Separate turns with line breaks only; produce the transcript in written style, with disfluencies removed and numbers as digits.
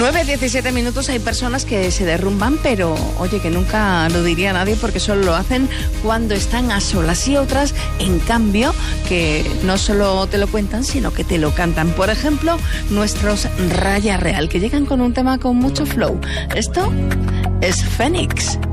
9:17. Hay personas que se derrumban, pero oye, que nunca lo diría nadie porque solo lo hacen cuando están a solas, y otras, en cambio, que no solo te lo cuentan, sino que te lo cantan. Por ejemplo, nuestros Raya Real, que llegan con un tema con mucho flow. Esto es Fénix.